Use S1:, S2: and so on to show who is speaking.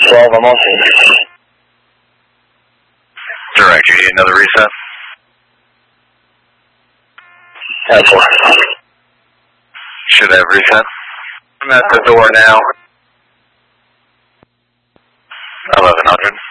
S1: 12, I'm on.
S2: Direct, you need another reset?
S1: That's one.
S2: Should have reset?
S1: I'm at the door now.
S2: 1100.